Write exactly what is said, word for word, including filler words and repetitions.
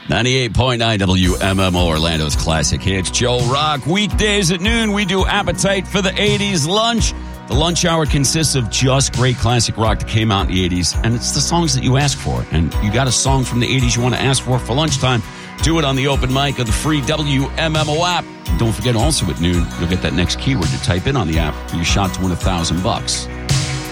ninety-eight point nine W M M O, Orlando's classic hits. Joe Rock. Weekdays at noon, we do Appetite for the eighties lunch. The lunch hour consists of just great classic rock that came out in the eighties, and it's the songs that you ask for. And you got a song from the eighties you want to ask for for lunchtime, do it on the open mic of the free W M M O app. And don't forget, also at noon, you'll get that next keyword to type in on the app for your shot to win a thousand bucks.